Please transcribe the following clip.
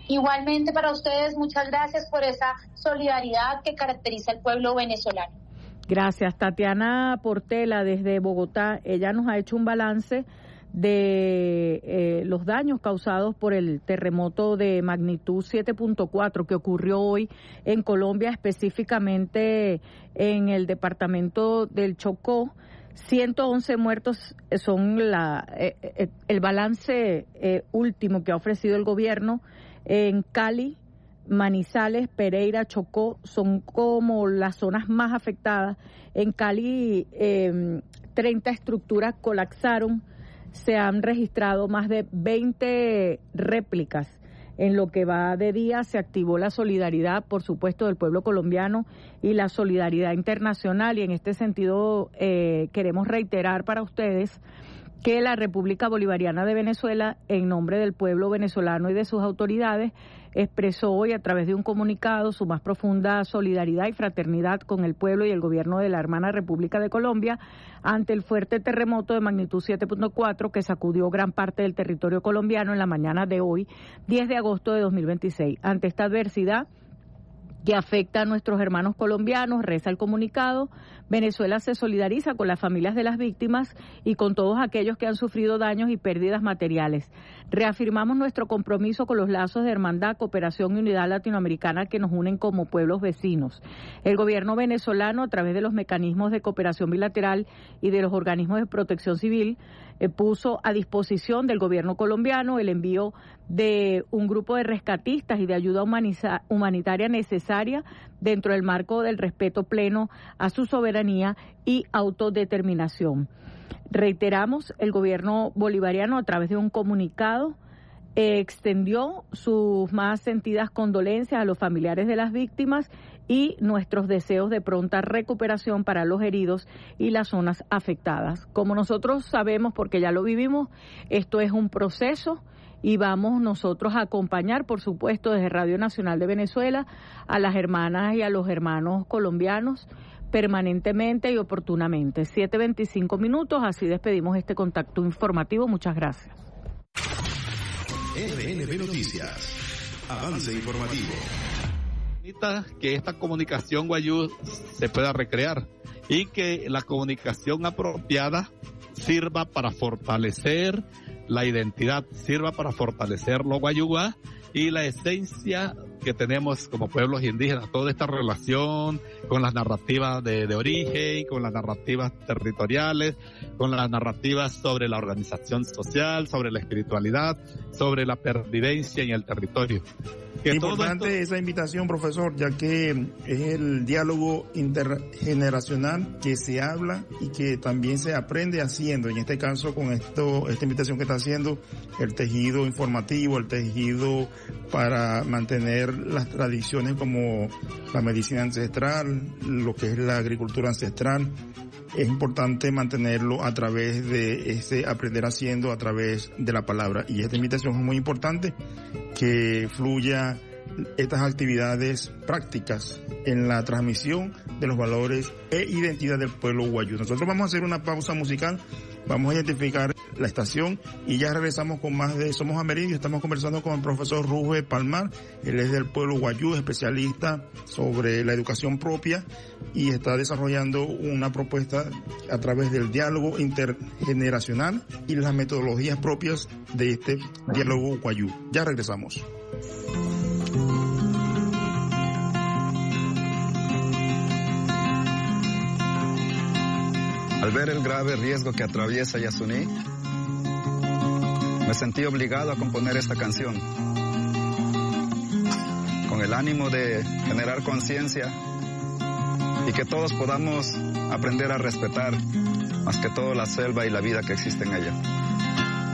Igualmente para ustedes, muchas gracias por esa solidaridad que caracteriza al pueblo venezolano. Gracias. Tatiana Portela desde Bogotá, ella nos ha hecho un balance de los daños causados por el terremoto de magnitud 7.4 que ocurrió hoy en Colombia, específicamente en el departamento del Chocó. 111 muertos son el balance último que ha ofrecido el gobierno. En Cali, Manizales, Pereira, Chocó son como las zonas más afectadas. En Cali 30 estructuras colapsaron, se han registrado más de 20 réplicas. En lo que va de día se activó la solidaridad, por supuesto, del pueblo colombiano y la solidaridad internacional, y en este sentido queremos reiterar para ustedes que la República Bolivariana de Venezuela, en nombre del pueblo venezolano y de sus autoridades, expresó hoy a través de un comunicado su más profunda solidaridad y fraternidad con el pueblo y el gobierno de la hermana República de Colombia ante el fuerte terremoto de magnitud 7.4 que sacudió gran parte del territorio colombiano en la mañana de hoy, 10 de agosto de 2026. Ante esta adversidad que afecta a nuestros hermanos colombianos, reza el comunicado, Venezuela se solidariza con las familias de las víctimas y con todos aquellos que han sufrido daños y pérdidas materiales. Reafirmamos nuestro compromiso con los lazos de hermandad, cooperación y unidad latinoamericana que nos unen como pueblos vecinos. El gobierno venezolano, a través de los mecanismos de cooperación bilateral y de los organismos de protección civil, puso a disposición del gobierno colombiano el envío de un grupo de rescatistas y de ayuda humanitaria necesaria dentro del marco del respeto pleno a su soberanía y autodeterminación. Reiteramos, el gobierno bolivariano, a través de un comunicado, extendió sus más sentidas condolencias a los familiares de las víctimas y nuestros deseos de pronta recuperación para los heridos y las zonas afectadas. Como nosotros sabemos, porque ya lo vivimos, esto es un proceso y vamos nosotros a acompañar, por supuesto, desde Radio Nacional de Venezuela, a las hermanas y a los hermanos colombianos permanentemente y oportunamente. 7:25, así despedimos este contacto informativo. Muchas gracias. RNB Noticias, avance informativo. Que esta comunicación guayú se pueda recrear y que la comunicación apropiada sirva para fortalecer la identidad, sirva para fortalecer lo guayúa y la esencia que tenemos como pueblos indígenas, toda esta relación con las narrativas de origen, con las narrativas territoriales, con las narrativas sobre la organización social, sobre la espiritualidad, sobre la pervivencia en el territorio. Es importante esa invitación, profesor, ya que es el diálogo intergeneracional que se habla y que también se aprende haciendo. En este caso, con esta invitación que está haciendo, el tejido informativo, el tejido para mantener las tradiciones como la medicina ancestral, lo que es la agricultura ancestral. Es importante mantenerlo a través de ese aprender haciendo, a través de la palabra. Y esta invitación es muy importante, que fluya estas actividades prácticas en la transmisión de los valores e identidad del pueblo guayú. Nosotros vamos a hacer una pausa musical, vamos a identificar la estación y ya regresamos con más de Somos Amerindios. Estamos conversando con el profesor Ruje Palmar, él es del pueblo guayú, especialista sobre la educación propia y está desarrollando una propuesta a través del diálogo intergeneracional y las metodologías propias de este diálogo guayú. Ya regresamos. Al ver el grave riesgo que atraviesa Yasuní, me sentí obligado a componer esta canción, con el ánimo de generar conciencia y que todos podamos aprender a respetar, más que todo, la selva y la vida que existe en ella.